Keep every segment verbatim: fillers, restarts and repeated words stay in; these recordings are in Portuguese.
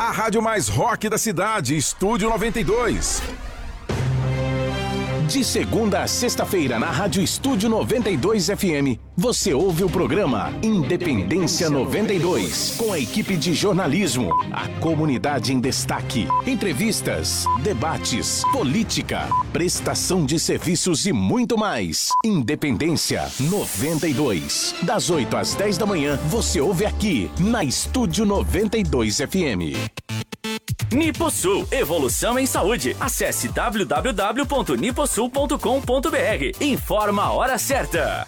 A rádio mais rock da cidade, Estúdio noventa e dois. De segunda a sexta-feira, na Rádio Estúdio noventa e dois F M, você ouve o programa Independência noventa e dois, com a equipe de jornalismo, a comunidade em destaque, entrevistas, debates, política, prestação de serviços e muito mais. Independência noventa e dois. Das oito às dez da manhã, você ouve aqui, na Estúdio noventa e dois F M. Niposul, evolução em saúde. Acesse w w w ponto niposul ponto com ponto b r. Informa a hora certa.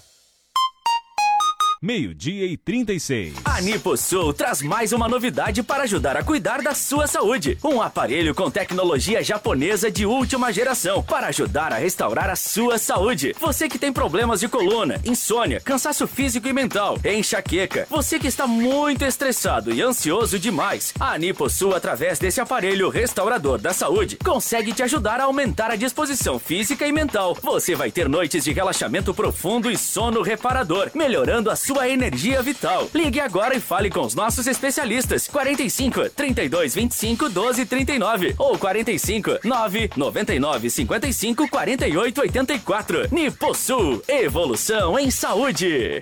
Meio-dia e trinta e seis. A Niposul traz mais uma novidade para ajudar a cuidar da sua saúde. Um aparelho com tecnologia japonesa de última geração para ajudar a restaurar a sua saúde. Você que tem problemas de coluna, insônia, cansaço físico e mental, enxaqueca, você que está muito estressado e ansioso demais, a Niposul, através desse aparelho restaurador da saúde, consegue te ajudar a aumentar a disposição física e mental. Você vai ter noites de relaxamento profundo e sono reparador, melhorando a sua energia vital. Ligue agora e fale com os nossos especialistas. quarenta e cinco, trinta e dois, vinte e cinco, doze, trinta e nove ou quarenta e cinco, nove, noventa e nove, cinquenta e cinco, quarenta e oito, oitenta e quatro. Niposul, evolução em saúde.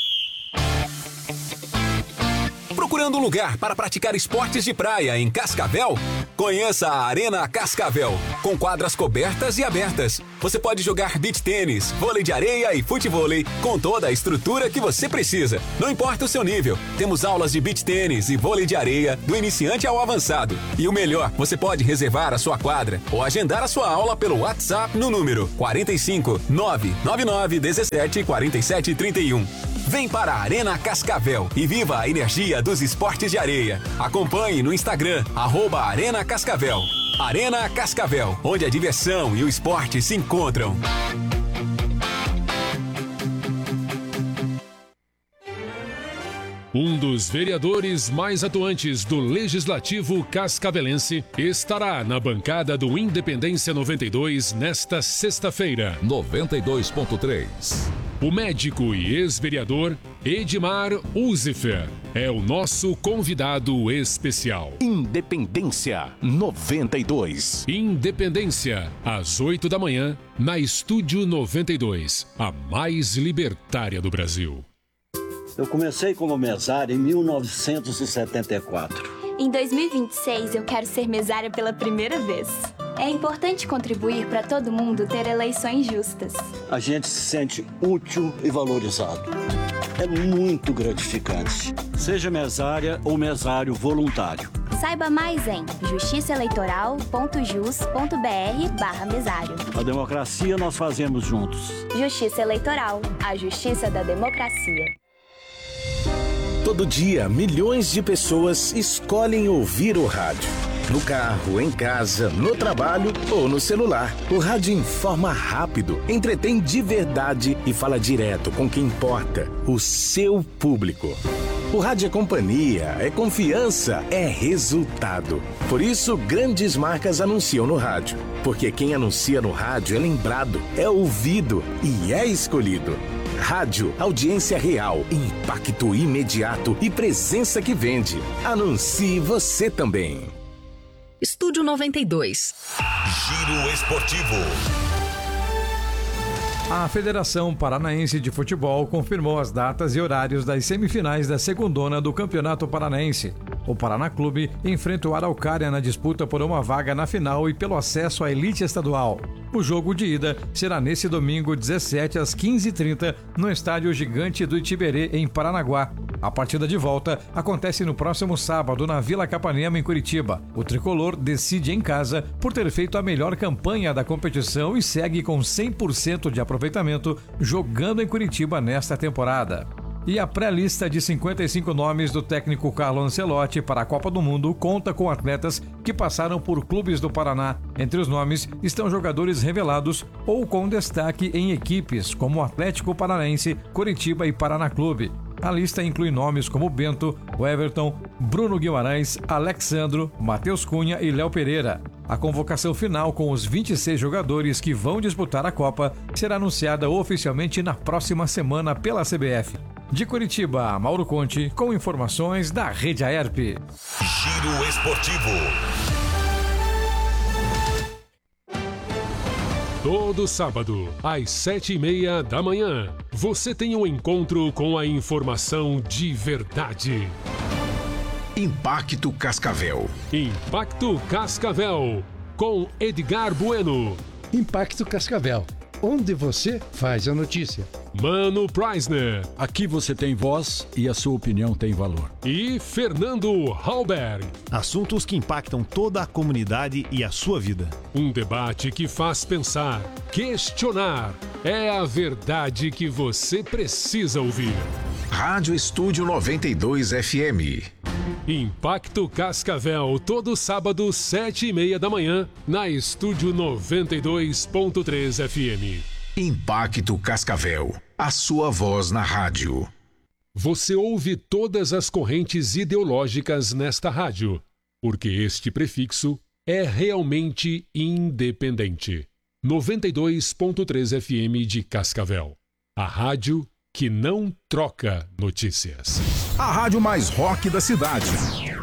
Procurando um lugar para praticar esportes de praia em Cascavel? Conheça a Arena Cascavel, com quadras cobertas e abertas. Você pode jogar beach tênis, vôlei de areia e futevôlei com toda a estrutura que você precisa. Não importa o seu nível, temos aulas de beach tênis e vôlei de areia do iniciante ao avançado. E o melhor, você pode reservar a sua quadra ou agendar a sua aula pelo WhatsApp no número quarenta e cinco, nove nove nove, dezessete, quarenta e sete, trinta e um. Vem para a Arena Cascavel e viva a energia dos esportes de areia. Acompanhe no Instagram, arroba Arena Cascavel. Arena Cascavel, onde a diversão e o esporte se encontram. Um dos vereadores mais atuantes do Legislativo cascavelense estará na bancada do Independência noventa e dois nesta sexta-feira. noventa e dois ponto três. O médico e ex-vereador Edmar Uzifer é o nosso convidado especial. Independência noventa e dois. Independência, às oito da manhã, na Estúdio noventa e dois, a mais libertária do Brasil. Eu comecei como mesário em mil novecentos e setenta e quatro. Em dois mil e vinte e seis, eu quero ser mesária pela primeira vez. É importante contribuir para todo mundo ter eleições justas. A gente se sente útil e valorizado. É muito gratificante. Seja mesária ou mesário voluntário. Saiba mais em justiçaeleitoral ponto jus ponto br barra mesário. A democracia nós fazemos juntos. Justiça Eleitoral, a justiça da democracia. Todo dia, milhões de pessoas escolhem ouvir o rádio. No carro, em casa, no trabalho ou no celular. O rádio informa rápido, entretém de verdade e fala direto com quem importa, o seu público. O rádio é companhia, é confiança, é resultado. Por isso, grandes marcas anunciam no rádio. Porque quem anuncia no rádio é lembrado, é ouvido e é escolhido. Rádio, audiência real, impacto imediato e presença que vende. Anuncie você também. Estúdio noventa e dois. Giro Esportivo. A Federação Paranaense de Futebol confirmou as datas e horários das semifinais da segundona do Campeonato Paranaense. O Paraná Clube enfrenta o Araucária na disputa por uma vaga na final e pelo acesso à elite estadual. O jogo de ida será nesse domingo, dezessete às quinze e trinta, no Estádio Gigante do Itiberê, em Paranaguá. A partida de volta acontece no próximo sábado na Vila Capanema, em Curitiba. O tricolor decide em casa por ter feito a melhor campanha da competição e segue com cem por cento de aproveitamento jogando em Curitiba nesta temporada. E a pré-lista de cinquenta e cinco nomes do técnico Carlo Ancelotti para a Copa do Mundo conta com atletas que passaram por clubes do Paraná. Entre os nomes estão jogadores revelados ou com destaque em equipes como Atlético Paranaense, Curitiba e Paraná Clube. A lista inclui nomes como Bento, Everton, Bruno Guimarães, Alexandro, Matheus Cunha e Léo Pereira. A convocação final com os vinte e seis jogadores que vão disputar a Copa será anunciada oficialmente na próxima semana pela C B F. De Curitiba, Mauro Conte, com informações da Rede Aerp. Giro Esportivo. Todo sábado, às sete e meia da manhã, você tem um encontro com a informação de verdade. Impacto Cascavel. Impacto Cascavel, com Edgar Bueno. Impacto Cascavel, onde você faz a notícia. Mano Preisner. Aqui você tem voz e a sua opinião tem valor. E Fernando Halberg. Assuntos que impactam toda a comunidade e a sua vida. Um debate que faz pensar, questionar. É a verdade que você precisa ouvir. Rádio Estúdio noventa e dois F M. Impacto Cascavel, todo sábado, sete e meia da manhã, na Estúdio noventa e dois ponto três F M. Impacto Cascavel, a sua voz na rádio. Você ouve todas as correntes ideológicas nesta rádio, porque este prefixo é realmente independente. noventa e dois ponto três F M de Cascavel. A rádio que não troca notícias. A rádio mais rock da cidade.